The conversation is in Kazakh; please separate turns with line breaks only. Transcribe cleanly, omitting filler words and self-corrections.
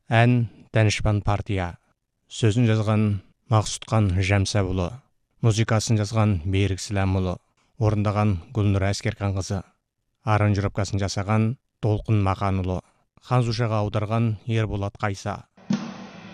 Ән Дәнішпан партия. Сөзін жазған Мақсұтқан Жәмсәбұлы. Музыкасын жазған Берік Сіләмұлы. Орындаған Гүлнұр Әскерқан қызы. Аранжировкасын жасаған Толқын Мақанұлы. Ханзушаға аударған Ерболат Қайса.